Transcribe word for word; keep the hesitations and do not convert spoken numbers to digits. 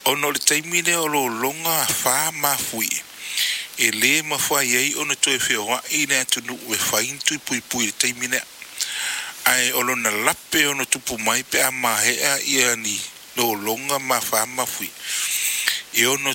ono le taimi le o lo longa fa mafui e le mafai ai ona toe whioa i le atunu e whaintu i pui pui le taimi le ai o lona lape ono tupu mai pe a mahea ia ni lo longa ma fa mafui e ono